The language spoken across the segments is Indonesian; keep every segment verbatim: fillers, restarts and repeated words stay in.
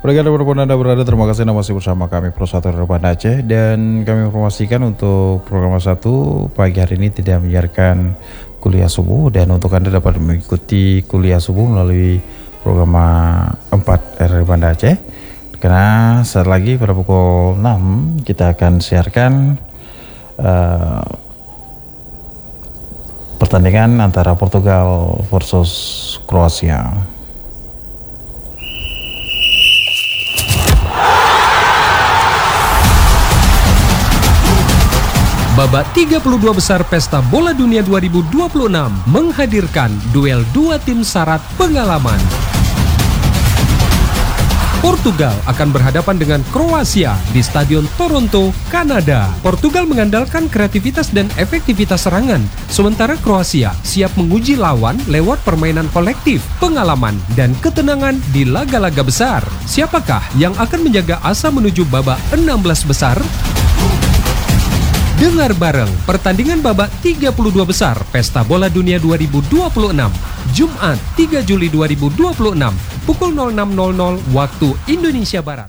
Bagaimana dimanapun Anda berada, terima kasih Anda masih bersama kami Pro satu Banda Aceh. Dan kami informasikan untuk program satu pagi hari ini tidak menyiarkan kuliah subuh. Dan untuk Anda dapat mengikuti kuliah subuh melalui program empat R R Banda Aceh. Karena saat lagi pada pukul enam kita akan siarkan uh, pertandingan antara Portugal versus Kroasia. Babak tiga puluh dua besar Pesta Bola Dunia dua ribu dua puluh enam menghadirkan duel dua tim syarat pengalaman. Portugal akan berhadapan dengan Kroasia di Stadion Toronto, Kanada. Portugal mengandalkan kreativitas dan efektivitas serangan, sementara Kroasia siap menguji lawan lewat permainan kolektif, pengalaman, dan ketenangan di laga-laga besar. Siapakah yang akan menjaga asa menuju babak enam belas besar? Dengar bareng pertandingan babak tiga puluh dua besar Pesta Bola Dunia dua ribu dua puluh enam, Jumat tiga Juli dua ribu dua puluh enam, pukul nol enam nol nol waktu Indonesia Barat.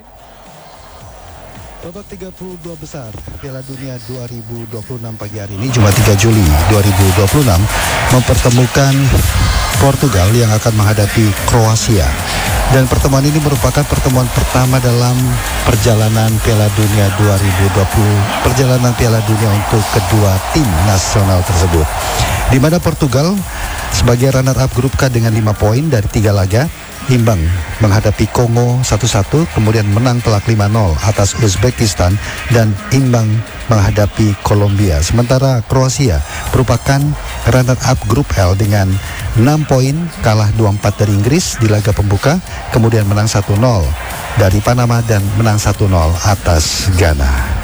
Babak tiga puluh dua besar Piala Dunia dua ribu dua puluh enam pagi hari ini, Jumat tiga Juli dua ribu dua puluh enam, mempertemukan Portugal yang akan menghadapi Kroasia. Dan pertemuan ini merupakan pertemuan pertama dalam perjalanan Piala Dunia dua ribu dua puluh, perjalanan Piala Dunia untuk kedua tim nasional tersebut. Di mana Portugal sebagai runner-up grup K dengan lima poin dari tiga laga, imbang menghadapi Kongo satu satu, kemudian menang telak lima nol atas Uzbekistan, dan imbang menghadapi Kolombia. Sementara Kroasia merupakan runner-up grup L dengan enam poin, kalah dua empat dari Inggris di laga pembuka, kemudian menang satu nol dari Panama dan menang satu nol atas Ghana.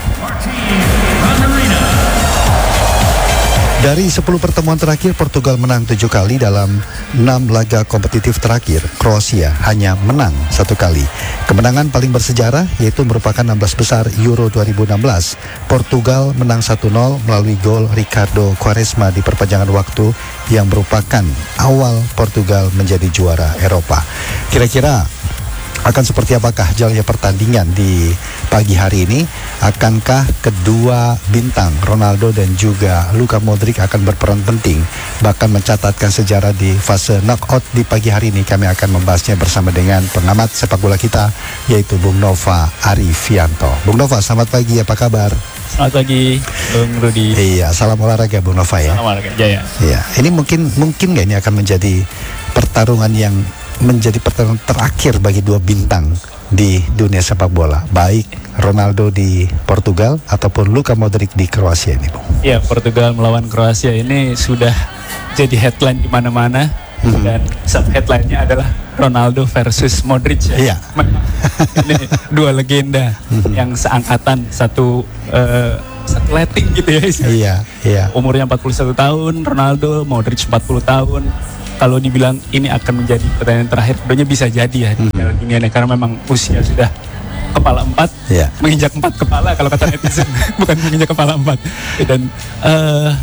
Dari sepuluh pertemuan terakhir, Portugal menang tujuh kali dalam enam laga kompetitif terakhir. Kroasia hanya menang satu kali. Kemenangan paling bersejarah yaitu merupakan enam belas besar Euro dua ribu enam belas. Portugal menang satu nol melalui gol Ricardo Quaresma di perpanjangan waktu yang merupakan awal Portugal menjadi juara Eropa. Kira-kira akan seperti apakah jalannya pertandingan di pagi hari ini? Akankah kedua bintang Ronaldo dan juga Luka Modric akan berperan penting, bahkan mencatatkan sejarah di fase knockout di pagi hari ini? Kami akan membahasnya bersama dengan pengamat sepak bola kita, yaitu Bung Nova Arifianto. Bung Nova, selamat pagi, apa kabar? Selamat pagi, Bung Rudi. Iya, salam olahraga Bung Nova ya. Salam olahraga, jaya. Iya, ini mungkin mungkin nggak ini akan menjadi pertarungan yang menjadi pertarungan terakhir bagi dua bintang di dunia sepak bola, baik Ronaldo di Portugal ataupun Luka Modric di Kroasia ini, Bung. Iya, Portugal melawan Kroasia ini sudah jadi headline di mana-mana, mm-hmm. dan sub headline-nya adalah Ronaldo versus Modric ya. Iya. Ini dua legenda mm-hmm. yang seangkatan, satu uh, satu letting gitu ya. Iya, iya. Umurnya empat puluh satu tahun, Ronaldo, Modric empat puluh tahun. Kalau dibilang ini akan menjadi pertandingan terakhir, sebenarnya bisa jadi ya di Piala Dunia ini, karena memang usia sudah kepala empat, yeah. menginjak empat kepala kalau kata netizen, bukan menginjak kepala empat. Dan uh,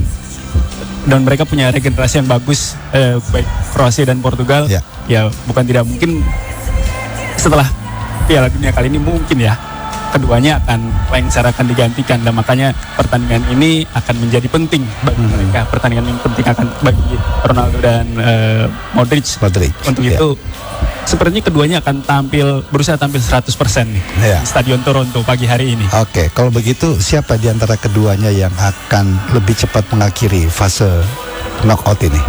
dan mereka punya regenerasi yang bagus, uh, baik Kroasia dan Portugal. Yeah. Ya bukan tidak mungkin setelah Piala Dunia kali ini mungkin ya keduanya akan lengser, akan digantikan, dan makanya pertandingan ini akan menjadi penting bagi hmm. mereka. Pertandingan ini penting akan bagi Ronaldo dan uh, Modric. Modric. Untuk yeah. itu sepertinya keduanya akan tampil, berusaha tampil seratus persen nih yeah. di Stadion Toronto pagi hari ini. Oke, okay. Kalau begitu siapa di antara keduanya yang akan lebih cepat mengakhiri fase knockout ini?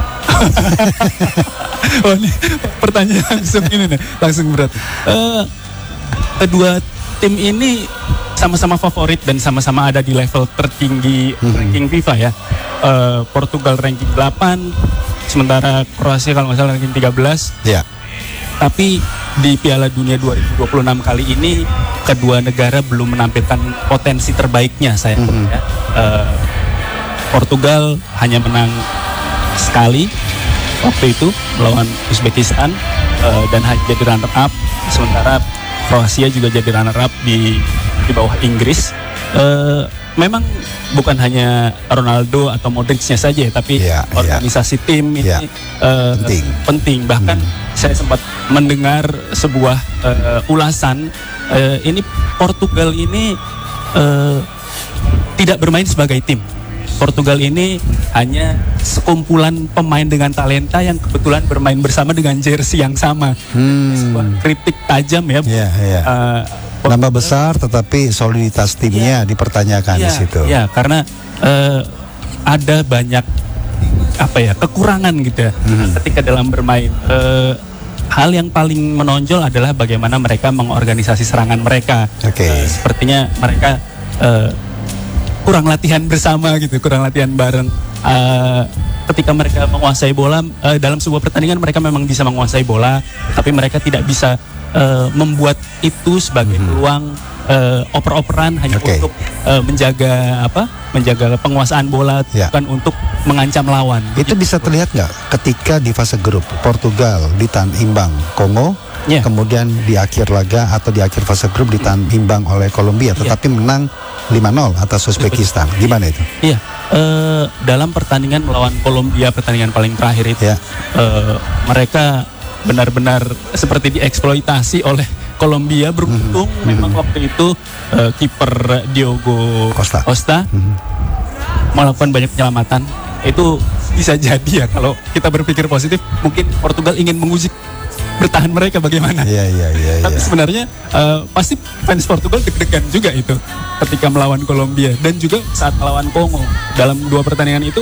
Oh, ini pertanyaan langsung ini nih, langsung berat. Uh, kedua tim ini sama-sama favorit dan sama-sama ada di level tertinggi hmm. ranking FIFA ya. Uh, Portugal ranking delapan, sementara Kroasia kalau nggak salah ranking tiga belas. Ya. Tapi di Piala Dunia dua ribu dua puluh enam kali ini kedua negara belum menampilkan potensi terbaiknya, saya hmm. ya. Uh, Portugal hanya menang sekali waktu itu melawan Uzbekistan uh, dan jadi runner up, sementara Kroasia juga jadi runner up di di bawah Inggris. Uh, memang bukan hanya Ronaldo atau Modric-nya saja, tapi ya, organisasi ya. tim ini ya. uh, penting. penting. Bahkan hmm. saya sempat mendengar sebuah uh, ulasan uh, ini Portugal ini uh, tidak bermain sebagai tim. Portugal ini hanya sekumpulan pemain dengan talenta yang kebetulan bermain bersama dengan jersey yang sama. Hmm. Sebuah kritik tajam ya. Yeah, yeah. Uh, Nama besar tetapi soliditas timnya yeah. dipertanyakan yeah, di situ. Ya, yeah, karena uh, ada banyak apa ya kekurangan gitu ya hmm. ketika dalam bermain. Uh, hal yang paling menonjol adalah bagaimana mereka mengorganisasi serangan mereka. Okay. Uh, sepertinya mereka uh, kurang latihan bersama gitu, kurang latihan bareng. Uh, ketika mereka menguasai bola uh, dalam sebuah pertandingan mereka memang bisa menguasai bola, tapi mereka tidak bisa uh, membuat itu sebagai hmm. peluang uh, oper-operan hanya okay. untuk uh, menjaga apa? menjaga penguasaan bola, ya. bukan untuk mengancam lawan. Itu bisa terlihat nggak ketika di fase grup Portugal ditahan imbang Kongo, ya. kemudian di akhir laga atau di akhir fase grup ditahan imbang oleh Kolombia, tetapi ya. menang lima nol atas Uzbekistan. Gimana itu? Iya, uh, dalam pertandingan melawan Kolombia, pertandingan paling terakhir itu, ya. uh, mereka benar-benar seperti dieksploitasi oleh Kolombia. Beruntung mm-hmm. memang waktu itu uh, kiper Diogo Costa, Costa mm-hmm. melakukan banyak penyelamatan. Itu bisa jadi ya kalau kita berpikir positif, mungkin Portugal ingin menguji bertahan mereka bagaimana. Iya iya iya. Tapi ya. sebenarnya uh, pasti fans Portugal deg-degan juga itu ketika melawan Kolombia dan juga saat melawan Kongo. Dalam dua pertandingan itu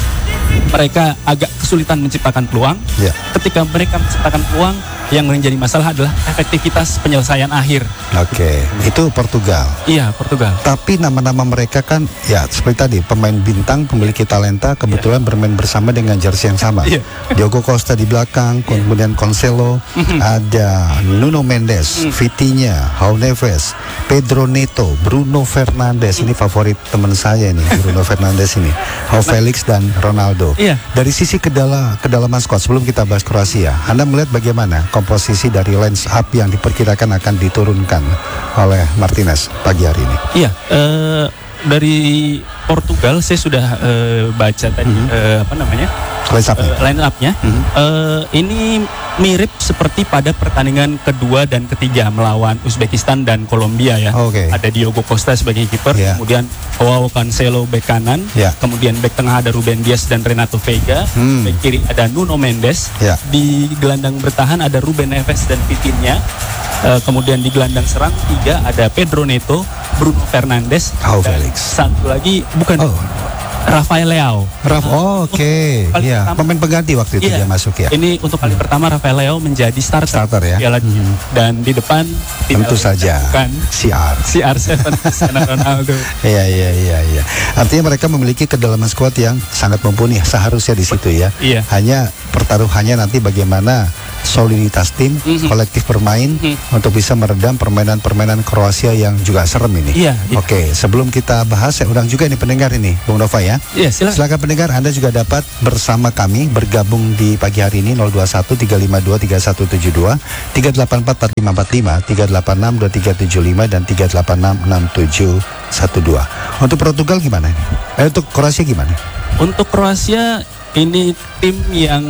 mereka agak kesulitan menciptakan peluang. Ya. Ketika mereka menciptakan peluang, yang menjadi masalah adalah efektivitas penyelesaian akhir. Oke, itu Portugal. Iya, Portugal. Tapi nama-nama mereka kan ya seperti tadi, pemain bintang, memiliki talenta, kebetulan ya. bermain bersama dengan jersey yang sama. Ya. Diogo Costa di belakang, ya. kemudian Cancelo, mm-hmm. ada Nuno Mendes, mm. Vitinha, João Neves, Pedro Neto, Bruno Fernandes. Ini favorit teman saya ini, Bruno Fernandes ini. João Felix dan Ronaldo. Iya. Dari sisi kedala, kedalaman squad, sebelum kita bahas Kroasia, Anda melihat bagaimana komposisi dari lines up yang diperkirakan akan diturunkan oleh Martinez pagi hari ini? Iya, uh, dari Portugal saya sudah uh, baca tadi mm-hmm. uh, apa namanya line up-nya. Uh, line up-nya. Mm-hmm. Uh, ini mirip seperti pada pertandingan kedua dan ketiga melawan Uzbekistan dan Kolombia ya. Okay. Ada Diogo Costa sebagai kiper, yeah. kemudian João Cancelo bek kanan, yeah. kemudian bek tengah ada Ruben Dias dan Renato Veiga, hmm. bek kiri ada Nuno Mendes, yeah. di gelandang bertahan ada Ruben Neves dan Vitinha. Uh, kemudian di gelandang serang tiga ada Pedro Neto, Bruno Fernandes, oh, dan Felix. satu lagi bukan oh. Rafael Leao. Raf, oh, oke, okay. ya, pemain pengganti waktu itu iya. dia masuk ya. Ini untuk kali hmm. pertama Rafael Leao menjadi starter, starter ya. Hmm. Dan di depan tentu saja bukan C R C R tujuh Cristiano Ronaldo. Iya iya iya iya. Artinya mereka memiliki kedalaman skuad yang sangat mumpuni seharusnya di situ ya. Iya. Hanya pertaruhannya nanti bagaimana soliditas tim, mm-hmm. kolektif bermain mm-hmm. untuk bisa meredam permainan-permainan Kroasia yang juga serem ini. Iya, iya. Oke, sebelum kita bahas, saya undang juga nih pendengar ini, Bung Nova ya. Iya, silakan. Silakan pendengar, Anda juga dapat bersama kami bergabung di pagi hari ini nol dua satu tiga lima dua tiga satu tujuh dua, tiga delapan empat empat lima empat lima, tiga delapan enam dua tiga tujuh lima dan tiga delapan enam enam tujuh satu dua. Untuk Portugal gimana? Eh, untuk Kroasia gimana? Untuk Kroasia ini tim yang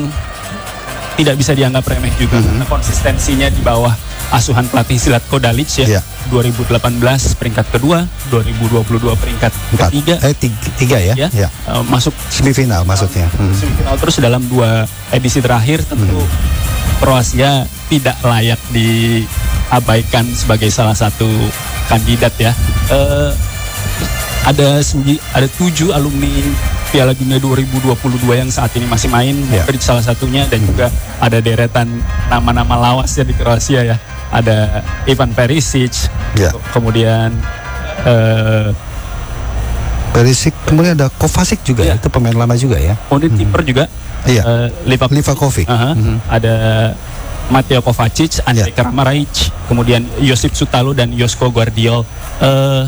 tidak bisa dianggap remeh juga mm-hmm. karena konsistensinya di bawah asuhan pelatih Zlatko Dalic ya. Yeah. dua ribu delapan belas peringkat kedua, dua ribu dua puluh dua peringkat Empat. ketiga. Eh tiga, tiga ya? ya. Yeah. Uh, masuk semifinal uh, maksudnya. Mm-hmm. Semifinal terus dalam dua edisi terakhir tentu mm-hmm. Kroasia tidak layak diabaikan sebagai salah satu kandidat ya. Uh, ada sembi, ada tujuh alumni Piala Dunia dua ribu dua puluh dua yang saat ini masih main, yeah. Modric salah satunya dan juga ada deretan nama-nama lawas ya di Kroasia ya. Ada Ivan Perisic, yeah. kemudian uh, Perisic, kemudian ada Kovacic juga yeah. ya, itu pemain lama juga ya. Kemudian kiper hmm. juga, iya. uh, Livakovic, uh-huh. hmm. ada Mateo Kovacic, Andrej yeah. Kramaric, kemudian Josip Sutalo dan Josko Guardiol. Uh,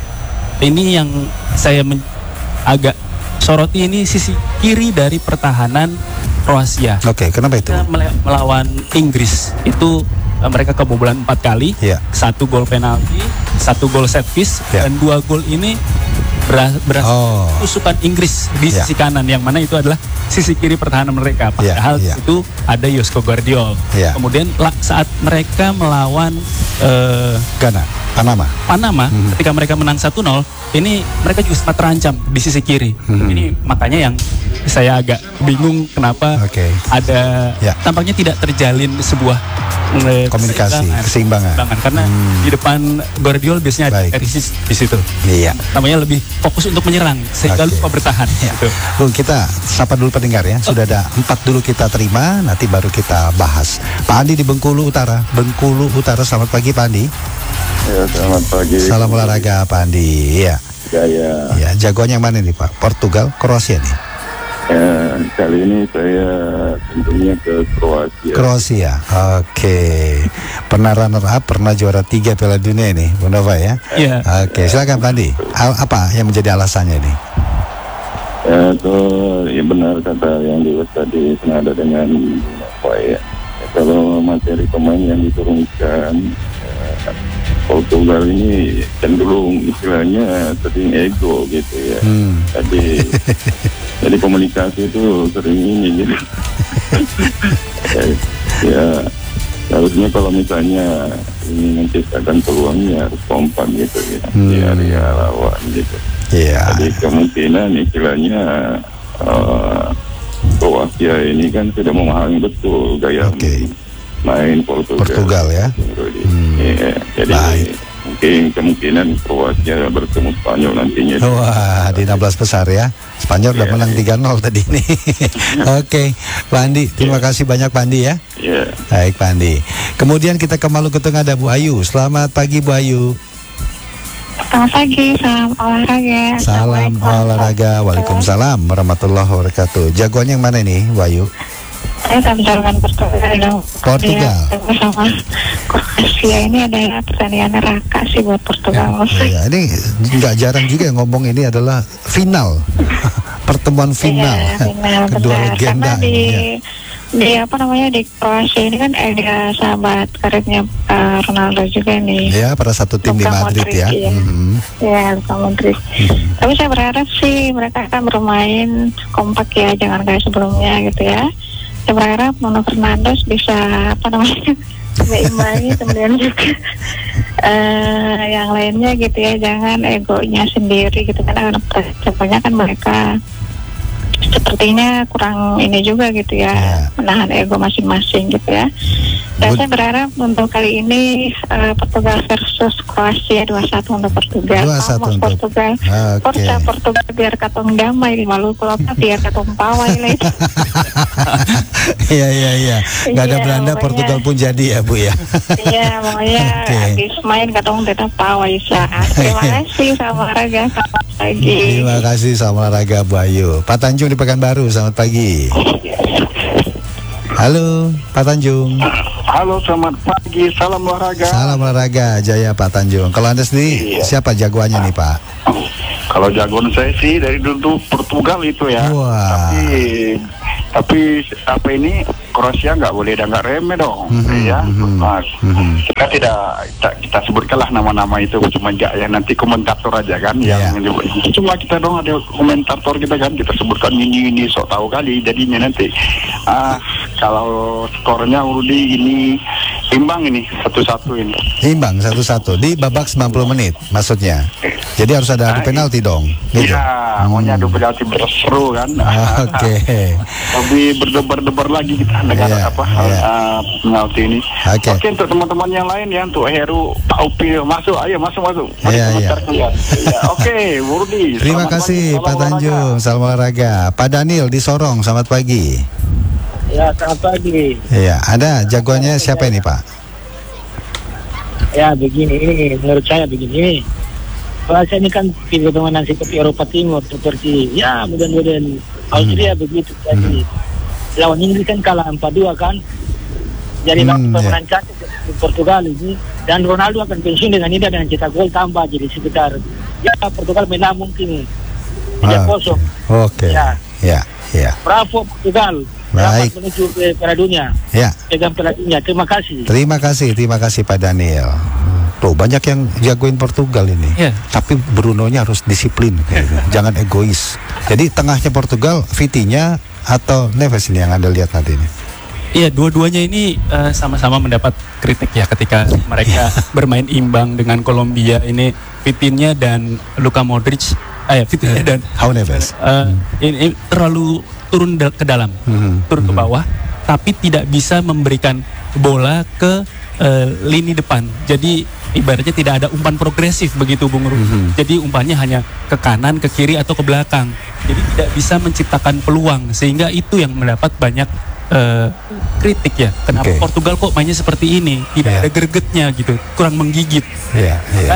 ini yang saya men- agak soroti ini sisi kiri dari pertahanan Kroasia. Oke, okay, kenapa itu? Kita melawan Inggris itu uh, mereka kebobolan empat kali, yeah. satu gol penalti, satu gol set piece, yeah. dan dua gol ini beras, beras oh. tusukan Inggris di yeah. sisi kanan, yang mana itu adalah sisi kiri pertahanan mereka. Padahal yeah, yeah. itu ada Josko Gvardiol. Yeah. Kemudian saat mereka melawan uh, Ghana, Panama, Panama, hmm. ketika mereka menang satu nol, ini mereka juga sempat terancam di sisi kiri. Hmm. Ini makanya yang saya agak bingung kenapa okay. ada yeah. tampaknya tidak terjalin sebuah uh, komunikasi, keseimbangan, keseimbangan. karena hmm. di depan Gvardiol biasanya ada Perisic di situ. Iya. Namanya lebih fokus untuk menyerang sehingga okay. lupa bertahan. Ya. Gitu. Bung, kita sapa dulu pendengar ya. Sudah ada empat dulu kita terima, nanti baru kita bahas. Pak Andi di Bengkulu Utara. Bengkulu Utara, selamat pagi Pak Andi. Ya, selamat pagi. Salam olahraga Pak Andi. Ya. Ya, ya. Ya, jagoannya yang mana nih Pak? Portugal, Kroasia nih? Ya, kali ini saya tentunya ke Kroasia. Kroasia, oke. Okay. Pernah runner up, pernah juara tiga Piala Dunia ini, Bu Nova ya? Iya. Oke, okay, silakan Pak Andi. Al apa yang menjadi alasannya ini? Ya, itu ya benar kata yang diulas tadi, senada dengan apa ya. Ya, kalau materi pemain yang diturunkan, ya, Portugal ini cenderung istilahnya sering ego gitu ya. Hmm. Jadi jadi komunikasi itu sering ini gitu. ya, ya harusnya kalau misalnya ini menciptakan peluangnya harus kompak gitu ya hmm. di area lawan gitu. Yeah. Jadi kemungkinan istilahnya uh, Kroasia ini kan sudah memahami betul gaya okay. main Portugal. Portugal ya. Hmm. Ya, jadi baik. Mungkin kemungkinan Kroasia bertemu Spanyol nantinya. Wah, di enam belas besar ya. Spanyol udah yeah, menang yeah. tiga nol tadi nih. Oke, okay. Pak Andi, terima yeah. kasih banyak Pak Andi ya. Yeah. Baik Pak Andi. Kemudian kita ke Maluku Tengah ada Bu Ayu. Selamat pagi Bu Ayu. Selamat pagi, salam olahraga. Salam olahraga. Waalaikumsalam warahmatullahi wabarakatuh. Jagoannya yang mana nih Bu Ayu? Saya akan menjalankan Portugal. Portugal. Bersama Kroasia ini ada pertandingan neraka sih buat Portugal. Ya, ya, ini nggak jarang juga yang ngomong ini adalah final, pertemuan final, ya, final kedua benar. Legenda. Karena di, ya. di apa namanya di Kroasia ini kan ada sahabat karibnya uh, Ronaldo juga nih. Ya, pada satu tim Luka di Madrid Modric, ya. Ya, mm-hmm. ya Luka Modric. Mm-hmm. Tapi saya berharap sih mereka akan bermain kompak ya, jangan kayak sebelumnya gitu ya. Saya berharap Bruno Fernandes bisa apa namanya seimbangi, kemudian juga uh, yang lainnya gitu ya, jangan egonya sendiri gitu kan, karena kebanyakan mereka sepertinya kurang ini juga gitu ya, yeah. menahan ego masing-masing gitu ya. Dan saya berharap untuk kali ini uh, Portugal versus Kroasia dua satu untuk Portugal. dua satu untuk Portugal. Okay. Portugal, Portugal biar katong damai di Maluku, apa biar katong pawai lah itu. Iya iya iya. Gak ada Belanda, Portugal pun jadi ya Bu ya. Iya, makanya okay. habis main katong tetap pawai saat. Terima kasih sama olahraga, selamat pagi. Terima kasih sama olahraga Bu Ayu. Pak Tanjung di Pekanbaru, selamat pagi. Halo Pak Tanjung. Halo, selamat pagi, salam olahraga. Salam olahraga, Jaya Pak Tanjung. Kalau Anda sendiri, iya. siapa jagoannya nih Pak? Kalau jagoan saya sih dari dulu Portugal itu ya. Wah. Tapi, tapi apa ini Kroasia nggak boleh dan nggak remeh dong, mm-hmm, ya. Mm-hmm, Mas, mm-hmm. kita tidak kita, kita sebutkanlah nama-nama itu, cuma ya nanti komentator aja kan, yeah. yang cuma kita dong ada komentator kita kan, kita sebutkan ini ini sok tahu kali, jadinya nanti ah kalau skornya Urudi ini imbang ini satu-satu ini. Imbang satu-satu di babak sembilan puluh menit maksudnya. Jadi harus ada adu nah, penalti dong. Gitu. Iya, maunya adu penalti berseru kan. Oke. Okay. Lebih berdebar-debar lagi kita negara yeah, apa yeah. Uh, penalti ini. Oke. Okay. Okay, untuk teman-teman yang lain ya, untuk Heru, Pak Upi masuk, ayo masuk masuk. Iya iya. Ya, Oke, Wurdi. Terima kasih Pak Tanjung, salam olahraga. Pak Daniel di Sorong, selamat pagi. Ya, selamat pagi. Iya, ada jagoannya siapa ini Pak? Ya, begini, ini menurut saya begini. Kroasia ini kan tim pertemanan seperti Eropa Timur, seperti ya mudah-mudahan Austria hmm. begitu. Jadi hmm. lawan Inggris kan kalah empat dua kan. Jadi lawan hmm, pertemanan yeah. cantik di Portugal ini, dan Ronaldo akan pensiun dengan ini dan cetak gol tambah, jadi sekitar ya Portugal menang mungkin tiga kosong. Oke. Ya. Ya, ya. Bravo Portugal. Baik. Selamat menuju ke Piala Dunia. Ya. Pegang Piala Dunia. Terima kasih. Terima kasih, terima kasih Pak Daniel. Tuh banyak yang jagoin Portugal ini. Yeah. Tapi Brunonya harus disiplin, gitu. Jangan egois. Jadi tengahnya Portugal, Vitinha atau Neves ini yang Anda lihat nanti ini. Iya, dua-duanya ini uh, sama-sama mendapat kritik ya ketika mereka bermain imbang dengan Kolombia. Ini Vitinha dan Luka Modric, eh Vitinha dan How Neves. Uh, hmm. ini, ini terlalu turun da- ke dalam, hmm. turun hmm. ke bawah, tapi tidak bisa memberikan bola ke uh, lini depan. Jadi ibaratnya tidak ada umpan progresif begitu Bung Ruh. Hmm. Jadi umpannya hanya ke kanan, ke kiri atau ke belakang. Jadi tidak bisa menciptakan peluang, sehingga itu yang mendapat banyak Uh, kritik ya, kenapa okay. Portugal kok mainnya seperti ini, tidak yeah. ada gregetnya gitu, kurang menggigit. Yeah, yeah. Nah,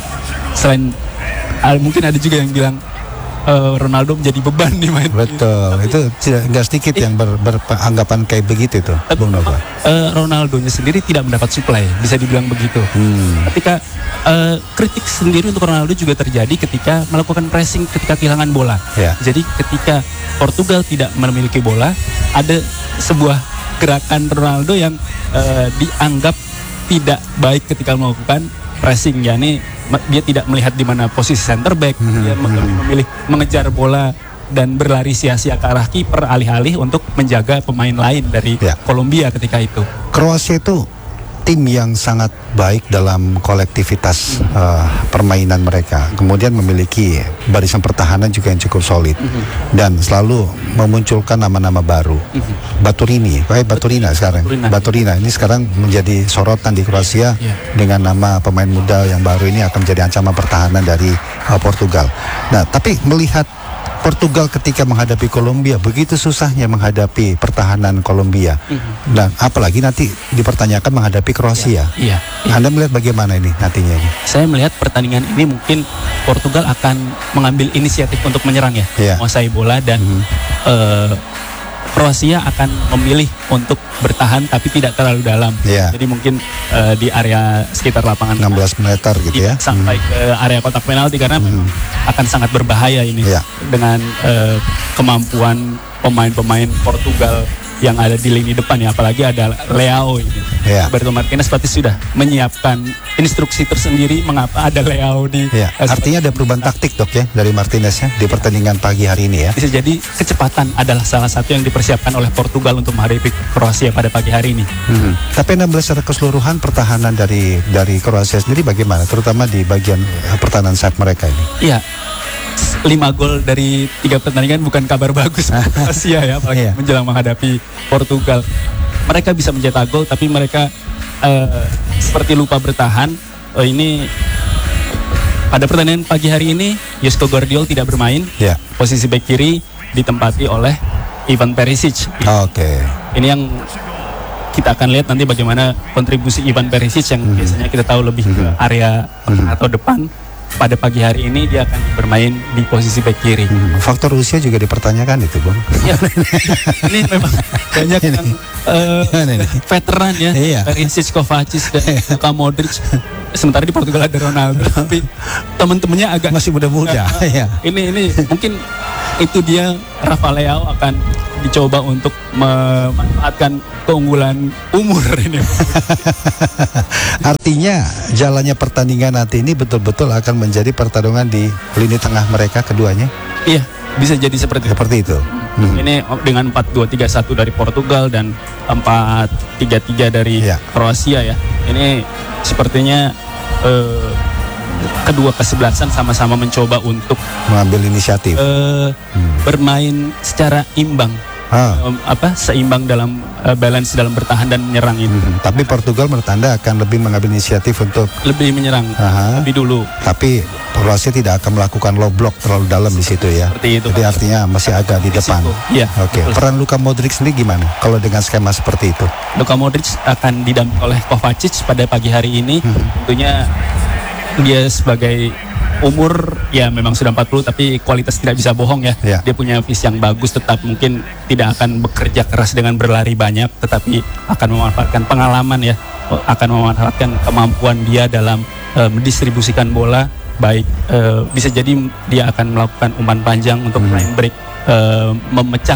selain uh, mungkin ada juga yang bilang uh, Ronaldo menjadi beban nih main. Betul, tapi, itu nggak sedikit eh, yang ber, beranggapan kayak begitu tuh, Bung Nova. Uh, Ronaldonya sendiri tidak mendapat suplai, bisa dibilang begitu. Hmm. Ketika uh, kritik sendiri untuk Ronaldo juga terjadi ketika melakukan pressing ketika kehilangan bola. Yeah. Jadi ketika Portugal tidak memiliki bola, ada sebuah gerakan Ronaldo yang uh, dianggap tidak baik ketika melakukan pressing, yakni dia tidak melihat di mana posisi center back, hmm. dia memilih mengejar bola dan berlari sia-sia ke arah kiper alih-alih untuk menjaga pemain lain dari ya. Kolombia ketika itu. Kroasia itu tim yang sangat baik dalam kolektivitas mm-hmm. uh, permainan mereka. Kemudian memiliki barisan pertahanan juga yang cukup solid mm-hmm. dan selalu memunculkan nama-nama baru. Mm-hmm. Baturini, kayak Baturina sekarang. Baturina. Baturina ini sekarang menjadi sorotan di Kroasia yeah. dengan nama pemain muda yang baru ini akan menjadi ancaman pertahanan dari uh, Portugal. Nah, tapi melihat Portugal ketika menghadapi Kolombia begitu susahnya menghadapi pertahanan Kolombia. Mm-hmm. Dan apalagi nanti dipertanyakan menghadapi Kroasia. Iya. iya. Anda melihat bagaimana ini nantinya ini? Saya melihat pertandingan ini mungkin Portugal akan mengambil inisiatif untuk menyerang ya, yeah. menguasai bola dan mm-hmm. uh, Kroasia akan memilih untuk bertahan tapi tidak terlalu dalam. Yeah. Jadi mungkin uh, di area sekitar lapangan enam belas meter gitu ya. Sampai hmm. ke area kotak penalti karena hmm. akan sangat berbahaya ini yeah. dengan uh, kemampuan pemain-pemain Portugal yang ada di lini depan ya, apalagi ada Leao ini. Yeah. Roberto Martinez pasti sudah menyiapkan instruksi tersendiri mengapa ada Leao di. Yeah. Artinya ada perubahan taktik dok ya dari Martinez ya di pertandingan pagi hari ini ya. Bisa jadi kecepatan adalah salah satu yang dipersiapkan oleh Portugal untuk menghadapi Kroasia pada pagi hari ini. Hmm. Tapi enam belas secara keseluruhan pertahanan dari dari Kroasia sendiri bagaimana? Terutama di bagian pertahanan sayap mereka ini. Iya. lima gol dari tiga pertandingan bukan kabar bagus Kroasia ya, apalagi yeah. menjelang menghadapi Portugal. Mereka bisa mencetak gol tapi mereka uh, seperti lupa bertahan. Uh, ini pada pertandingan pagi hari ini Joško Gvardiol tidak bermain. Yeah. Posisi bek kiri ditempati oleh Ivan Perisic. Oh, Oke. Okay. Ini yang kita akan lihat nanti bagaimana kontribusi Ivan Perisic yang mm-hmm. biasanya kita tahu lebih mm-hmm. ke area mm-hmm. atau depan. Pada pagi hari ini dia akan bermain di posisi bek kiri. Hmm, faktor usia juga dipertanyakan itu, Bang. Ya, ini memang banyak yang uh, veteran ya, iya. Perisic, Kovacic dan Luka Modric. Sementara di Portugal ada Ronaldo, tapi teman-temannya agak masih muda-muda. Uh, ya. Ini ini mungkin itu dia Rafa Leao akan dicoba untuk memanfaatkan keunggulan umur ini. Artinya jalannya pertandingan nanti ini betul-betul akan menjadi pertarungan di lini tengah mereka keduanya. Iya, bisa jadi seperti seperti itu. Hmm. Ini dengan empat dua tiga satu dari Portugal dan empat tiga tiga dari ya. Kroasia ya. Ini sepertinya eh, kedua kesebelasan sama-sama mencoba untuk mengambil inisiatif, uh, hmm. bermain secara imbang, ah. um, apa seimbang dalam uh, balance dalam bertahan dan menyerang itu. Hmm. Tapi Portugal menurut Anda akan lebih mengambil inisiatif untuk lebih menyerang, Aha. lebih dulu. Tapi Kroasia tidak akan melakukan low block terlalu dalam di situ ya. Seperti itu. Jadi kan artinya masih agak di depan. Iya. Oke. Okay. Peran Luka Modric sendiri gimana? Kalau dengan skema seperti itu? Luka Modric akan didampingi oleh Kovacic pada pagi hari ini. Hmm. Tentunya dia sebagai umur ya memang sudah empat puluh tapi kualitas tidak bisa bohong ya. Yeah. Dia punya visi yang bagus, tetap mungkin tidak akan bekerja keras dengan berlari banyak, tetapi akan memanfaatkan pengalaman ya, akan memanfaatkan kemampuan dia dalam uh, mendistribusikan bola. Baik uh, bisa jadi dia akan melakukan umpan panjang untuk hmm. line break, uh, memecah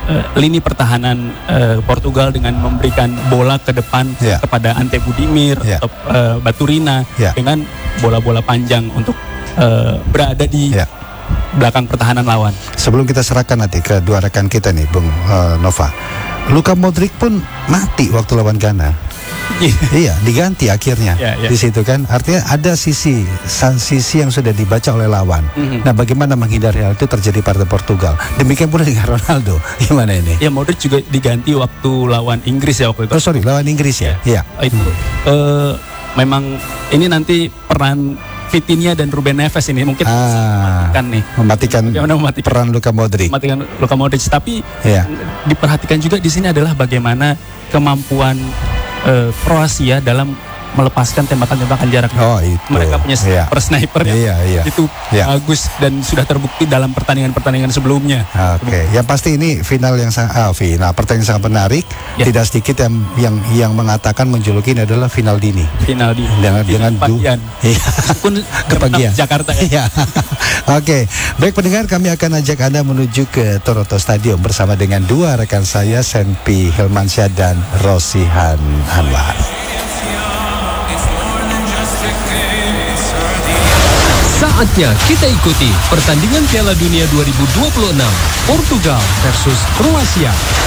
uh, lini pertahanan uh, Portugal dengan memberikan bola ke depan yeah. kepada Ante Budimir yeah. atau uh, Baturina yeah. dengan bola-bola panjang untuk uh, berada di yeah. belakang pertahanan lawan. Sebelum kita serahkan nanti ke dua rekan kita nih, Bung uh, Nova, Luka Modric pun mati waktu lawan Ghana. Iya, diganti akhirnya yeah, yeah. di situ kan. Artinya ada sisi sisi yang sudah dibaca oleh lawan. Mm-hmm. Nah, bagaimana menghindari hal itu terjadi pada Portugal? Demikian pula dengan Ronaldo. Gimana ini? Ya, Modric juga diganti waktu lawan Inggris ya waktu itu. Oh sorry, lawan Inggris ya. Iya. Yeah. Itu hmm. uh, memang ini nanti peran Vitinha dan Ruben Neves ini mungkin ah, kan nih mematikan, mematikan peran Luka Modric. Mematikan Luka Modric. Tapi yeah. diperhatikan juga di sini adalah bagaimana kemampuan Uh, Kroasia dalam melepaskan tembakan-tembakan jarak. Oh, itu. Mereka punya yeah. per sniper yeah, yeah. itu yeah. bagus dan sudah terbukti dalam pertandingan-pertandingan sebelumnya. Oke, okay. Yang pasti ini final yang sangat ah, final pertandingan sangat menarik. Yeah. Tidak sedikit yang yang yang mengatakan menjuluki ini adalah final dini. Final dini. Dengan dengan kebagian. Pun kebagian Jakarta ya. Oke, okay. Baik pendengar, kami akan ajak Anda menuju ke Toronto Stadium bersama dengan dua rekan saya, Senpi Hilmansyah dan Rosihan Anwar. Saatnya kita ikuti pertandingan Piala Dunia dua ribu dua puluh enam Portugal versus Kroasia.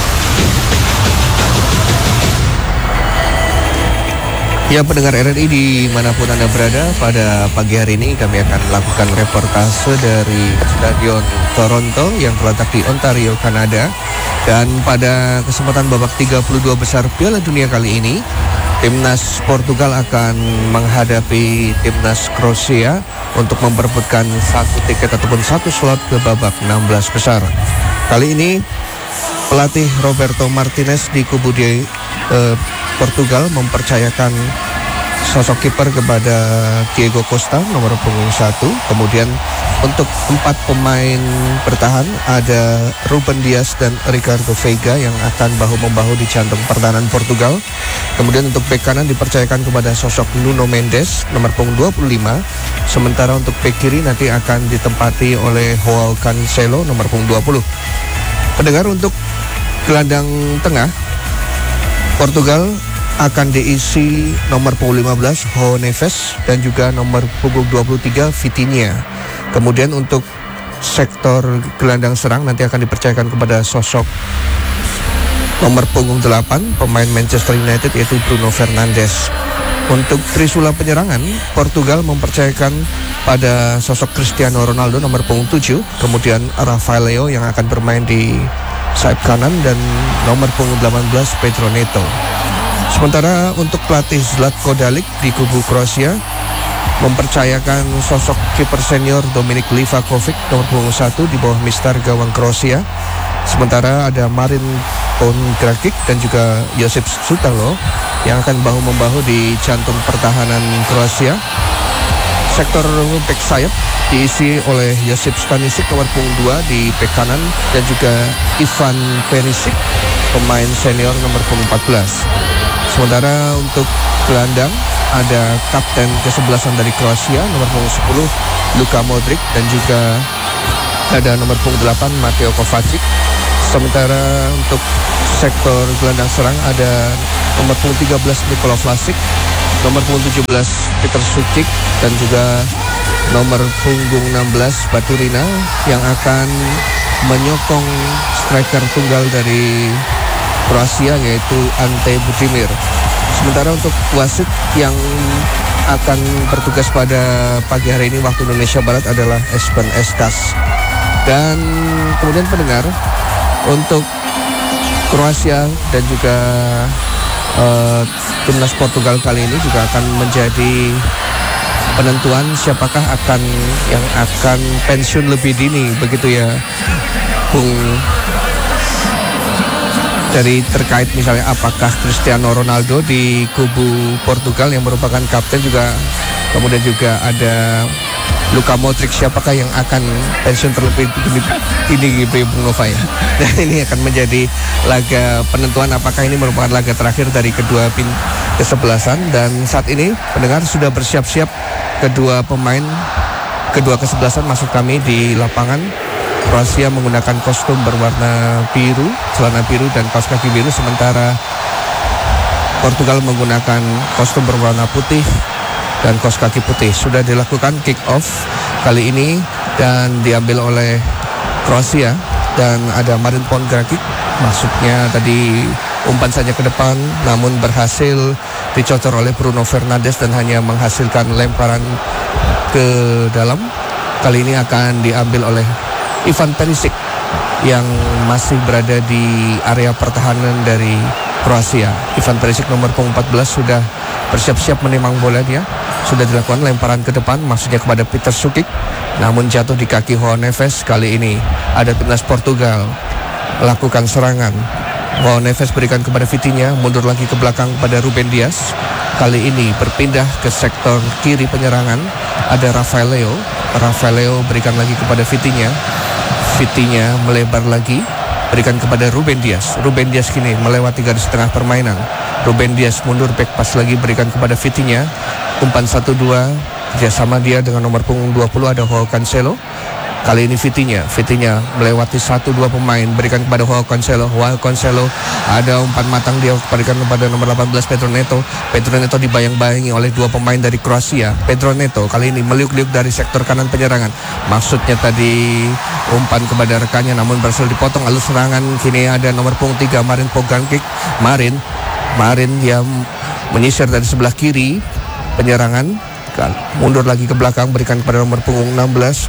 Ya, pendengar R R I dimanapun Anda berada, pada pagi hari ini kami akan melakukan reportase dari Stadion Toronto yang terletak di Ontario, Kanada. Dan pada kesempatan babak tiga puluh dua besar Piala Dunia kali ini, Timnas Portugal akan menghadapi Timnas Kroasia untuk memperebutkan satu tiket ataupun satu slot ke babak enam belas besar. Kali ini pelatih Roberto Martinez di kubu di eh, Portugal mempercayakan sosok kiper kepada Diego Costa nomor punggung satu. Kemudian untuk empat pemain bertahan ada Ruben Dias dan Ricardo Veiga yang akan bahu-membahu di jantung pertahanan Portugal. Kemudian untuk bek kanan dipercayakan kepada sosok Nuno Mendes nomor punggung dua puluh lima. Sementara untuk bek kiri nanti akan ditempati oleh Joao Cancelo nomor punggung dua puluh. Pendengar, untuk gelandang tengah Portugal akan diisi nomor punggung lima belas João Neves dan juga nomor punggung dua puluh tiga Vitinha. Kemudian untuk sektor gelandang serang nanti akan dipercayakan kepada sosok nomor punggung delapan pemain Manchester United yaitu Bruno Fernandes. Untuk trisula penyerangan, Portugal mempercayakan pada sosok Cristiano Ronaldo nomor punggung tujuh, kemudian Rafael Leo yang akan bermain di sayap kanan dan nomor punggung delapan belas Pedro Neto. Sementara untuk pelatih Zlatko Dalic di kubu Kroasia mempercayakan sosok kiper senior Dominik Livakovic nomor punggung satu di bawah mistar gawang Kroasia. Sementara ada Marin Pongracic dan juga Josip Sutalo yang akan bahu-membahu di jantung pertahanan Kroasia. Sektor bek sayap diisi oleh Josip Stanisic nomor punggung dua di bek kanan dan juga Ivan Perisic pemain senior nomor punggung empat belas. Sementara untuk gelandang ada kapten kesebelasan dari Kroasia nomor punggung sepuluh Luka Modric dan juga ada nomor punggung delapan Mateo Kovacic. Sementara untuk sektor gelandang serang ada nomor punggung tiga belas Nikola Vlasic, nomor punggung tujuh belas Peter Sucic dan juga nomor punggung enam belas Baturina yang akan menyokong striker tunggal dari Kroasia yaitu Ante Budimir. Sementara untuk wasit yang akan bertugas pada pagi hari ini waktu Indonesia Barat adalah Espen Estas. Dan kemudian pendengar, untuk Kroasia dan juga uh, timnas Portugal kali ini juga akan menjadi penentuan siapakah akan yang akan pensiun lebih dini, begitu ya Bung, dari terkait misalnya apakah Cristiano Ronaldo di kubu Portugal yang merupakan kapten juga, kemudian juga ada Luka Modric, siapakah yang akan pensiun terlebih dini di Bung Nova ya. Dan ini akan menjadi laga penentuan apakah ini merupakan laga terakhir dari kedua pin kesebelasan. Dan saat ini pendengar sudah bersiap-siap kedua pemain kedua kesebelasan maksud kami di lapangan Kroasia menggunakan kostum berwarna biru, celana biru dan kaos kaki biru, sementara Portugal menggunakan kostum berwarna putih dan kaos kaki putih. Sudah dilakukan kick off kali ini dan diambil oleh Kroasia, dan ada Marin Pongracic. Maksudnya tadi umpan saja ke depan, namun berhasil dicocor oleh Bruno Fernandes dan hanya menghasilkan lemparan ke dalam. Kali ini akan diambil oleh Ivan Perisic yang masih berada di area pertahanan dari Kroasia. Ivan Perisic nomor punggung empat belas sudah bersiap-siap menimang bola dia. Sudah dilakukan lemparan ke depan, maksudnya kepada Peter Sukic, namun jatuh di kaki João Neves. Kali ini ada timnas Portugal lakukan serangan. João Neves berikan kepada Vitinha, mundur lagi ke belakang pada Ruben Dias. Kali ini berpindah ke sektor kiri penyerangan, ada Rafael Leo. Rafael Leo berikan lagi kepada Vitinha. Vitinha melebar lagi, berikan kepada Ruben Dias. Ruben Dias kini melewati garis tengah permainan. Ruben Dias mundur back pass lagi, berikan kepada Vitinha. Umpan satu dua, kerjasama dia dengan nomor punggung dua puluh ada João Cancelo. Kali ini Vitinha, Vitinha melewati satu dua pemain, berikan kepada João Cancelo. João Cancelo ada umpan matang, dia berikan kepada nomor delapan belas Pedro Neto. Pedro Neto dibayang-bayangi oleh dua pemain dari Kroasia. Pedro Neto kali ini meliuk-liuk dari sektor kanan penyerangan. Maksudnya tadi umpan kepada rekannya, namun berhasil dipotong. Lalu serangan kini ada nomor punggung tiga Marin Pongracic. Marin, Marin yang menyisir dari sebelah kiri penyerangan, mundur lagi ke belakang, berikan kepada nomor punggung enam belas.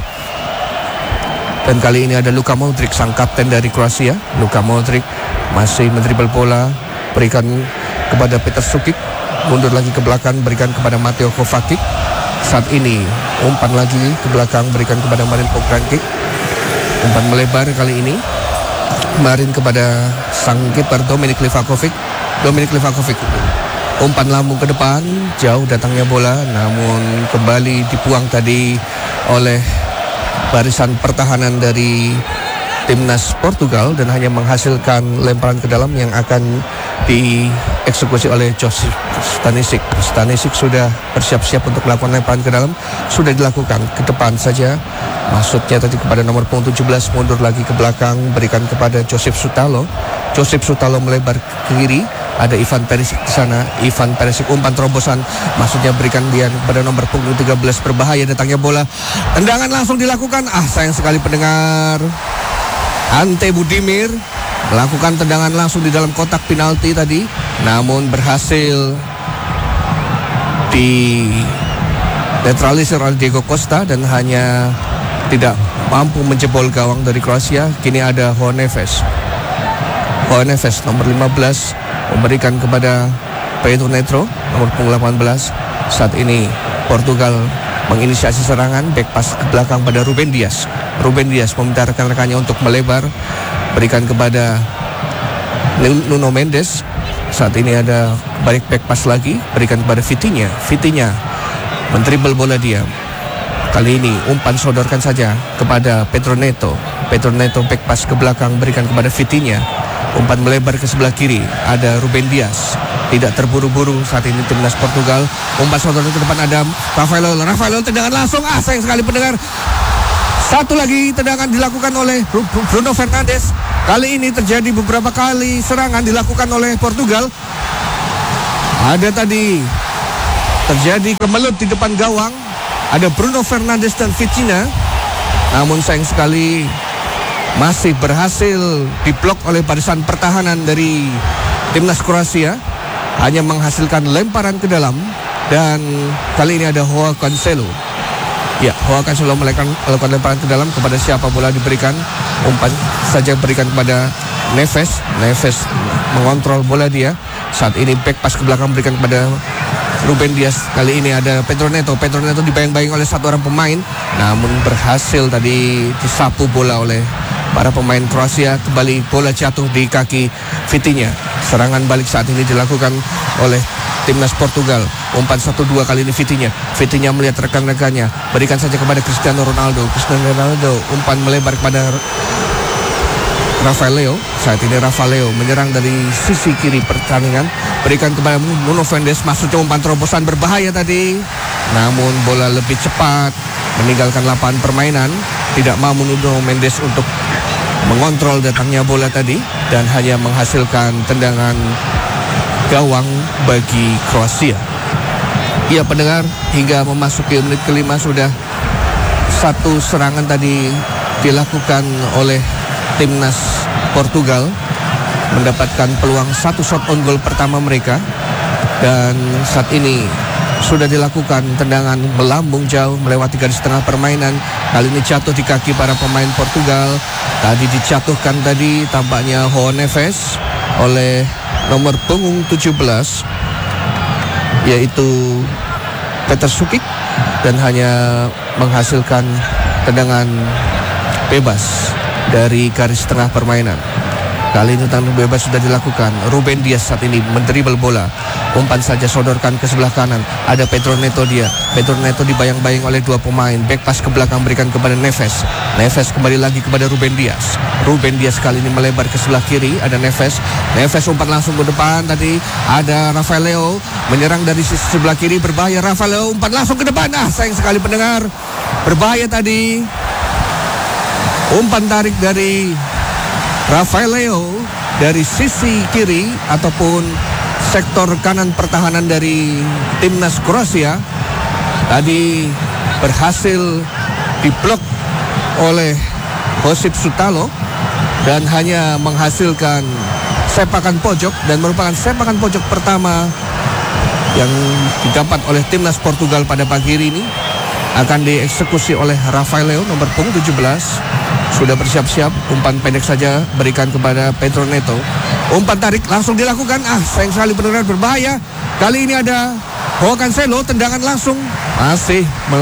Dan kali ini ada Luka Modric, sang kapten dari Kroasia. Luka Modric masih mendribel bola, berikan kepada Peter Sukic, mundur lagi ke belakang, berikan kepada Mateo Kovacic. Saat ini umpan lagi ke belakang, berikan kepada Marin Pongracic. Umpan melebar kali ini, Marin kepada sang kiper Dominik Livakovic. Dominik Livakovic, umpan lambung ke depan, jauh datangnya bola, namun kembali dibuang tadi oleh barisan pertahanan dari timnas Portugal dan hanya menghasilkan lemparan ke dalam yang akan dieksekusi oleh Josip Stanisic. Stanisic sudah bersiap-siap untuk melakukan lemparan ke dalam, sudah dilakukan ke depan saja. Maksudnya tadi kepada nomor punggung tujuh belas, mundur lagi ke belakang, berikan kepada Josip Sutalo. Josip Sutalo melebar ke kiri, ada Ivan Perisic di sana. Ivan Perisic umpan terobosan, maksudnya berikan dia kepada nomor punggung tiga belas, berbahaya datangnya bola. Tendangan langsung dilakukan. Ah, sayang sekali pendengar. Ante Budimir melakukan tendangan langsung di dalam kotak penalti tadi, namun berhasil di netralisir oleh Diego Costa dan hanya tidak mampu menjebol gawang dari Kroasia. Kini ada João Neves. João Neves nomor lima belas memberikan kepada Pedro Neto nomor punggung delapan belas. Saat ini Portugal menginisiasi serangan, back pass ke belakang pada Ruben Dias. Ruben Dias meminta rekan-rekannya untuk melebar, berikan kepada Nuno Mendes. Saat ini ada balik back pass lagi, berikan kepada Vitinha. Vitinha mendribel bola dia. Kali ini umpan sodorkan saja kepada Pedro Neto. Pedro Neto back pass ke belakang, berikan kepada Vitinha. Umpan melebar ke sebelah kiri, ada Ruben Dias. Tidak terburu-buru saat ini timnas Portugal. Umpan sodorkan ke depan ada Rafael. Rafael tendangan langsung. Ah, sayang sekali pendengar. Satu lagi tendangan dilakukan oleh Bruno Fernandes. Kali ini terjadi beberapa kali serangan dilakukan oleh Portugal. Ada tadi terjadi kemelut di depan gawang, ada Bruno Fernandes dan Vitinha. Namun sayang sekali masih berhasil diblok oleh barisan pertahanan dari timnas Kroasia, hanya menghasilkan lemparan ke dalam. Dan kali ini ada João Cancelo. Ya, João Cancelo melakukan, melakukan lemparan ke dalam. Kepada siapa bola diberikan? Umpan saja berikan kepada Neves. Neves mengontrol bola dia. Saat ini back pass ke belakang berikan kepada Ruben Dias. Kali ini ada Pedro Neto. Pedro Neto dibayang-bayang oleh satu orang pemain, namun berhasil tadi disapu bola oleh para pemain Kroasia. Kembali bola jatuh di kaki Vitinha. Serangan balik saat ini dilakukan oleh timnas Portugal. Umpan satu dua kali ini Vitinha. Vitinha melihat rekan-rekannya, berikan saja kepada Cristiano Ronaldo. Cristiano Ronaldo umpan melebar kepada Rafael Leo. Saat ini Rafael Leo menyerang dari sisi kiri pertandingan, berikan kepada Nuno Mendes. Maksudnya umpan terobosan berbahaya tadi, namun bola lebih cepat meninggalkan lapangan permainan, tidak mau Nuno Mendes untuk mengontrol datangnya bola tadi dan hanya menghasilkan tendangan gawang bagi Kroasia. Ya pendengar, hingga memasuki menit kelima sudah satu serangan tadi dilakukan oleh timnas Portugal, mendapatkan peluang satu shot on goal pertama mereka, dan saat ini sudah dilakukan tendangan melambung jauh melewati garis tengah permainan. Kali ini jatuh di kaki para pemain Portugal. Tadi dijatuhkan tadi tampaknya João Neves oleh nomor punggung tujuh belas, yaitu Petar Sukic, dan hanya menghasilkan tendangan bebas dari garis tengah permainan. Kali ini tendangan bebas sudah dilakukan. Ruben Dias saat ini mendribel bola, umpan saja sodorkan ke sebelah kanan. Ada Pedro Neto dia. Pedro Neto dibayang-bayang oleh dua pemain. Back pass ke belakang berikan kepada Neves. Neves kembali lagi kepada Ruben Dias. Ruben Dias kali ini melebar ke sebelah kiri. Ada Neves. Neves umpan langsung ke depan. Tadi ada Rafael Leo menyerang dari sisi sebelah kiri. Berbahaya Rafael Leo, umpan langsung ke depan. Ah, sayang sekali pendengar. Berbahaya tadi. Umpan tarik dari Rafael Leo dari sisi kiri ataupun sektor kanan pertahanan dari timnas Kroasia tadi berhasil diblok oleh Josip Sutalo dan hanya menghasilkan sepakan pojok, dan merupakan sepakan pojok pertama yang didapat oleh timnas Portugal pada pagi hari ini. Akan dieksekusi oleh Rafael Leo nomor punggung tujuh belas. Sudah bersiap-siap, umpan pendek saja berikan kepada Pedro Neto. Umpan tarik langsung dilakukan. Ah, sayang sekali benar-benar berbahaya. Kali ini ada João Cancelo, tendangan langsung masih